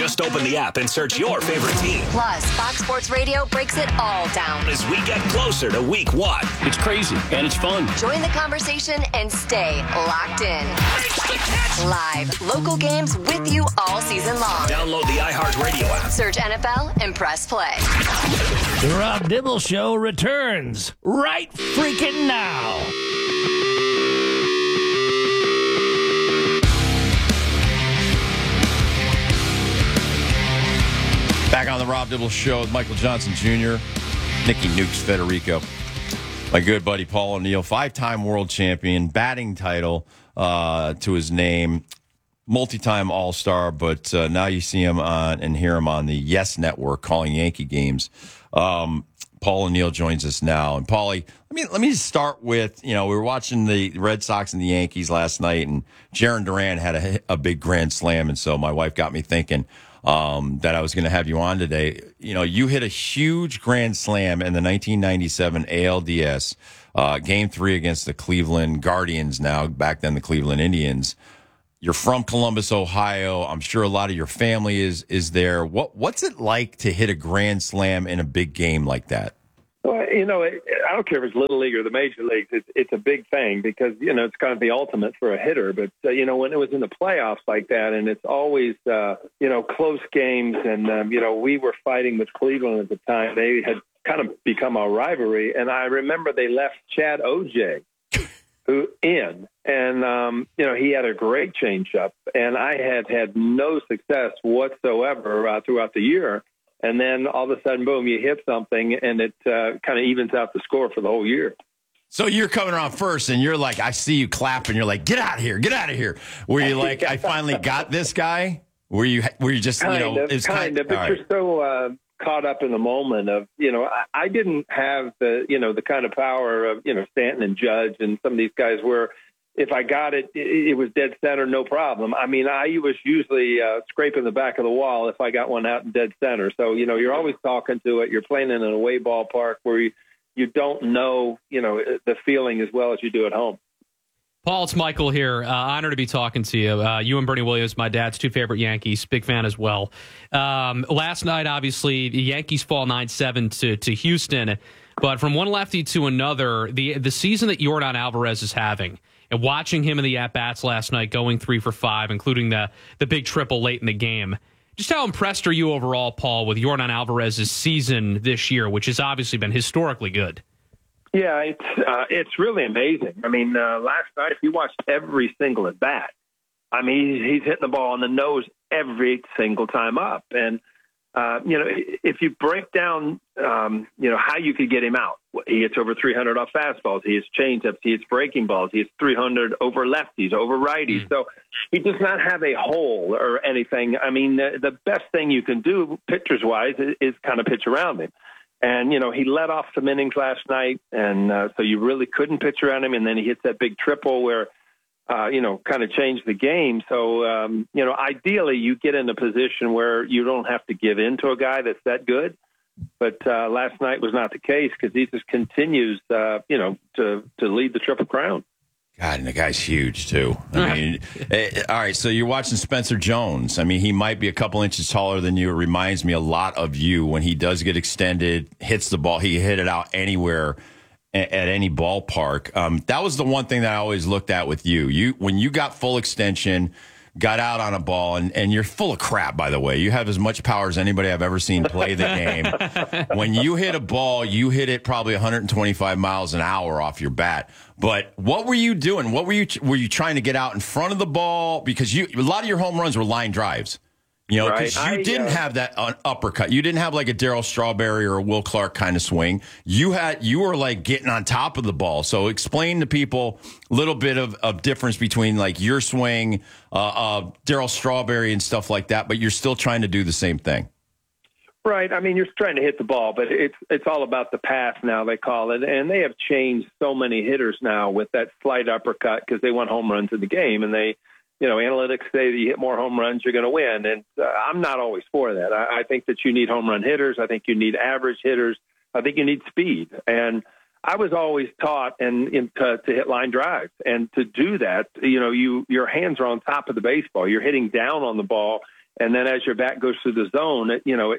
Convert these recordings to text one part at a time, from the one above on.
Just open the app and search your favorite team. Plus, Fox Sports Radio breaks it all down As we get closer to week 1. It's crazy, and it's fun. Join the conversation and stay locked in. Live, local games with you all season long. Download the iHeartRadio app. Search NFL and press play. The Rob Dibble Show returns right freaking now. Back on the Rob Dibble Show with Michael Johnson Jr., Nicky Nukes Federico, my good buddy Paul O'Neill, 5-time world champion, batting title to his name, multi-time All-Star, but now you see him on and hear him on the Yes Network calling Yankee games. Paul O'Neill joins us now. And Paulie, let me just start with, we were watching the Red Sox and the Yankees last night, and Jarren Duran had a big grand slam, and so my wife got me thinking that I was going to have you on today. You hit a huge grand slam in the 1997 ALDS, Game 3 against the Cleveland Guardians now, back then the Cleveland Indians. You're from Columbus, Ohio. I'm sure a lot of your family is there. What's it like to hit a grand slam in a big game like that? Well, I don't care if it's Little League or the Major Leagues. It's a big thing because, it's kind of the ultimate for a hitter. But, when it was in the playoffs like that, and it's always, close games, and, we were fighting with Cleveland at the time. They had kind of become our rivalry. And I remember they left Chad Ojay in, and, he had a great changeup. And I had no success whatsoever throughout the year. And then all of a sudden, boom, you hit something, and it kind of evens out the score for the whole year. So you're coming around first, and you're like, I see you clapping. You're like, get out of here, get out of here. Were you like, I finally got this guy? Were you just, kind of, but right. You're so caught up in the moment of, I didn't have the kind of power of, Stanton and Judge and some of these guys where if I got it, it was dead center, no problem. I was usually scraping the back of the wall if I got one out in dead center. So, you're always talking to it. You're playing in an away ballpark where you don't know, the feeling as well as you do at home. Paul, it's Michael here. Honored to be talking to you. You and Bernie Williams, my dad's two favorite Yankees. Big fan as well. Last night, obviously, the Yankees fall 9-7 to Houston. But from one lefty to another, the season that Yordan Alvarez is having, and watching him in the at-bats last night, going 3 for 5, including the big triple late in the game. Just how impressed are you overall, Paul, with Yordan Alvarez's season this year, which has obviously been historically good? Yeah, it's really amazing. Last night, if you watched every single at-bat, he's hitting the ball on the nose every single time up. And, if you break down, how you could get him out, he hits over 300 off fastballs, he hits changeups, he hits breaking balls, he hits 300 over lefties, over righties. So he does not have a hole or anything. The best thing you can do pitchers-wise is kind of pitch around him. And, he let off some innings last night, and so you really couldn't pitch around him. And then he hits that big triple where, kind of changed the game. So, ideally you get in a position where you don't have to give in to a guy that's that good. But last night was not the case because he just continues, to lead the Triple Crown. God, and the guy's huge, too. All right, so you're watching Spencer Jones. He might be a couple inches taller than you. It reminds me a lot of you when he does get extended, hits the ball. He hit it out anywhere at any ballpark. That was the one thing that I always looked at with you. When you got full extension, got out on a ball, and you're full of crap, by the way. You have as much power as anybody I've ever seen play the game. When you hit a ball, you hit it probably 125 miles an hour off your bat. But what were you doing? Were you trying to get out in front of the ball? Because a lot of your home runs were line drives. Because you didn't have that uppercut. You didn't have like a Darryl Strawberry or a Will Clark kind of swing. You were like getting on top of the ball. So explain to people a little bit of difference between like your swing, Darryl Strawberry and stuff like that, but you're still trying to do the same thing. Right. You're trying to hit the ball, but it's all about the path now, they call it. And they have changed so many hitters now with that slight uppercut because they want home runs in the game, and they analytics say that you hit more home runs, you're going to win. And I'm not always for that. I think that you need home run hitters. I think you need average hitters. I think you need speed. And I was always taught to hit line drives. And to do that, your hands are on top of the baseball. You're hitting down on the ball, And then as your bat goes through the zone,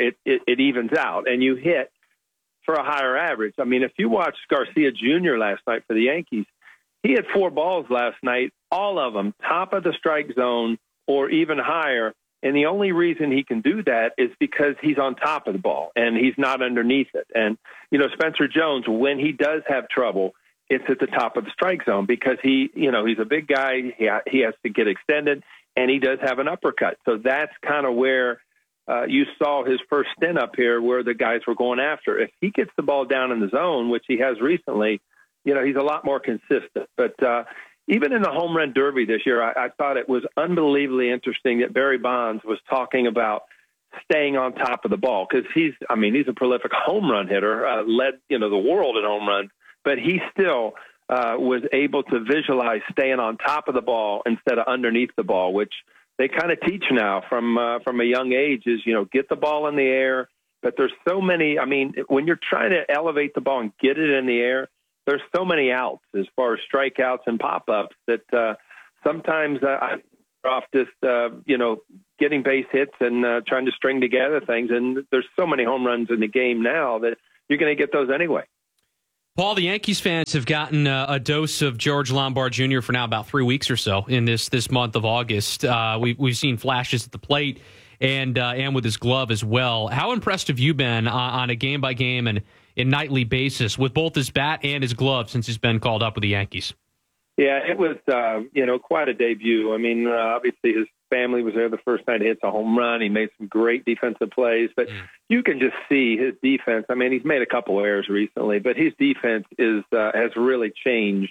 it evens out, and you hit for a higher average. I mean, if you watched Garcia Jr. last night for the Yankees, he had 4 balls last night, all of them top of the strike zone or even higher. And the only reason he can do that is because he's on top of the ball and he's not underneath it. And, Spencer Jones, when he does have trouble, it's at the top of the strike zone because he's a big guy. He has to get extended, and he does have an uppercut. So that's kind of where you saw his first stint up here where the guys were going after. If he gets the ball down in the zone, which he has recently, he's a lot more consistent. But even in the home run derby this year, I thought it was unbelievably interesting that Barry Bonds was talking about staying on top of the ball because he's a prolific home run hitter, led the world in home runs, but he still was able to visualize staying on top of the ball instead of underneath the ball, which they kind of teach now from a young age is, get the ball in the air. But there's so many, when you're trying to elevate the ball and get it in the air, there's so many outs as far as strikeouts and pop-ups that sometimes I'm off just, getting base hits and trying to string together things. And there's so many home runs in the game now that you're going to get those anyway. Paul, the Yankees fans have gotten a dose of George Lombard Jr. for now about 3 weeks or so in this month of August. We've seen flashes at the plate and with his glove as well. How impressed have you been on a game-by-game and nightly basis with both his bat and his glove since he's been called up with the Yankees? Yeah, it was, quite a debut. Obviously his family was there the first night. He hits a home run. He made some great defensive plays, but you can just see his defense. He's made a couple errors recently, but his defense has really changed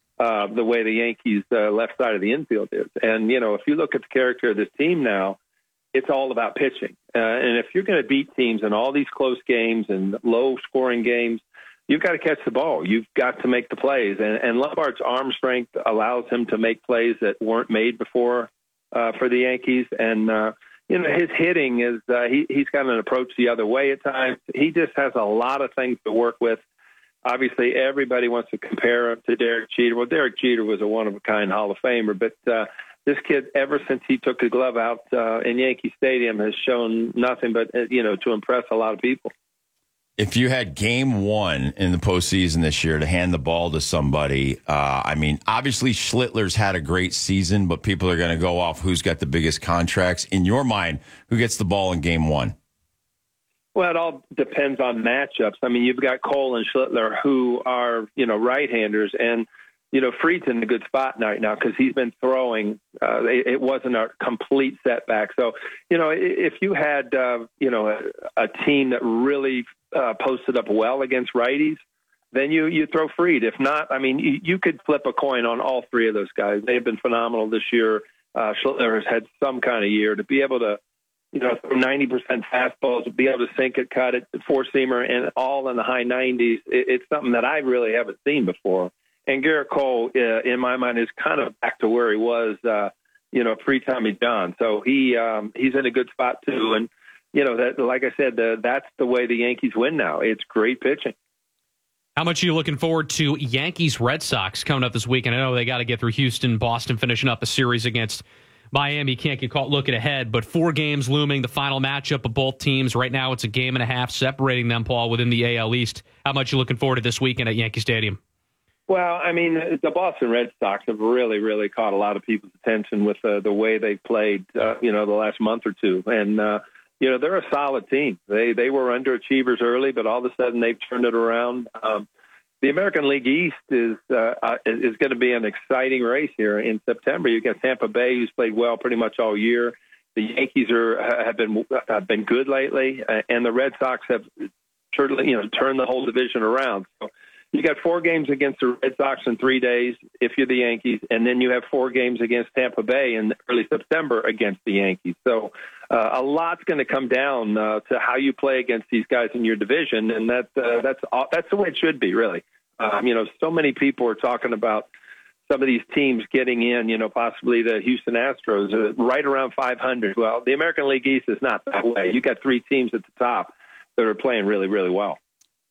the way the Yankees' left side of the infield is. And, if you look at the character of this team now, it's all about pitching. And if you're going to beat teams in all these close games and low-scoring games, you've got to catch the ball. You've got to make the plays. And Lombard's arm strength allows him to make plays that weren't made before for the Yankees. And, his hitting is he's got an approach the other way at times. He just has a lot of things to work with. Obviously, everybody wants to compare him to Derek Jeter. Well, Derek Jeter was a one-of-a-kind Hall of Famer, but this kid, ever since he took the glove out in Yankee Stadium, has shown nothing but, to impress a lot of people. If you had game one in the postseason this year to hand the ball to somebody, obviously Schlittler's had a great season, but people are going to go off who's got the biggest contracts. In your mind, who gets the ball in game one? Well, it all depends on matchups. You've got Cole and Schlittler who are, right-handers, and Fried's in a good spot right now because he's been throwing. It wasn't a complete setback. So, if you had, a team that really posted up well against righties, then you throw Fried. If not, you could flip a coin on all three of those guys. They've been phenomenal this year. Schlittler has had some kind of year to be able to, throw 90% fastballs, to be able to sink it, cut it, four-seamer, and all in the high 90s. It's something that I really haven't seen before. And Garrett Cole, in my mind, is kind of back to where he was, pre-Tommy John. So he's in a good spot too. And that, like I said, that's the way the Yankees win now. It's great pitching. How much are you looking forward to Yankees-Red Sox coming up this weekend? I know they got to get through Houston, Boston, finishing up a series against Miami. Can't get caught looking ahead, but 4 games looming, the final matchup of both teams. Right now it's a game and a half separating them, Paul, within the AL East. How much are you looking forward to this weekend at Yankee Stadium? Well, the Boston Red Sox have really, really caught a lot of people's attention with the way they've played, the last month or two. And, they're a solid team. They were underachievers early, but all of a sudden they've turned it around. The American League East is going to be an exciting race here in September. You've got Tampa Bay, who's played well pretty much all year. The Yankees have been good lately, and the Red Sox have turned the whole division around. So you got 4 games against the Red Sox in 3 days if you're the Yankees, and then you have 4 games against Tampa Bay in early September against the Yankees. So a lot's going to come down to how you play against these guys in your division, and that's the way it should be, really. So many people are talking about some of these teams getting in, possibly the Houston Astros, right around 500. Well, the American League East is not that way. You got 3 teams at the top that are playing really, really well.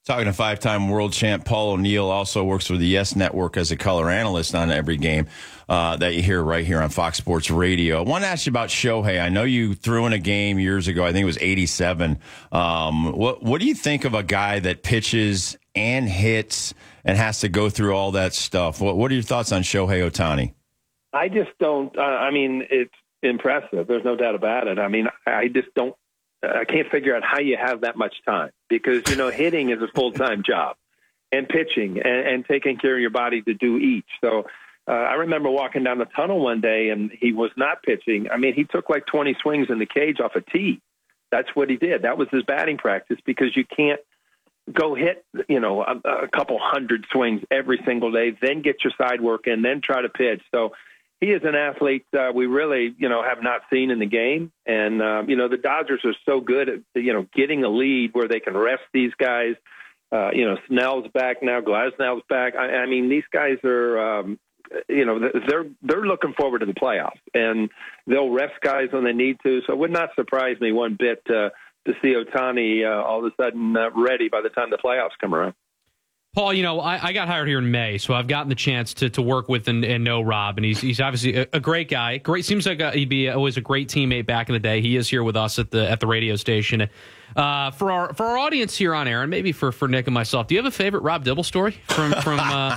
Talking to 5-time world champ Paul O'Neill, also works for the Yes Network as a color analyst on every game that you hear right here on Fox Sports Radio. I want to ask you about Shohei. I know you threw in a game years ago. I think it was 87. What do you think of a guy that pitches and hits and has to go through all that stuff? What are your thoughts on Shohei Ohtani? I just don't. It's impressive. There's no doubt about it. I mean, I just don't. I can't figure out how you have that much time because, hitting is a full-time job and pitching and taking care of your body to do each. So I remember walking down the tunnel one day and he was not pitching. I mean, he took like 20 swings in the cage off a tee. That's what he did. That was his batting practice because you can't go hit, a couple hundred swings every single day, then get your side work and then try to pitch. So he is an athlete we really, have not seen in the game. And, the Dodgers are so good at, getting a lead where they can rest these guys. Snell's back now. Glasnow's back. I mean, these guys are, they're looking forward to the playoffs. And they'll rest guys when they need to. So it would not surprise me one bit to see Ohtani all of a sudden ready by the time the playoffs come around. Paul, I got hired here in May, so I've gotten the chance to work with and know Rob, and he's obviously a great guy. Great, seems like he'd be always a great teammate back in the day. He is here with us at the radio station. For our audience here on air, and maybe for Nick and myself, do you have a favorite Rob Dibble story from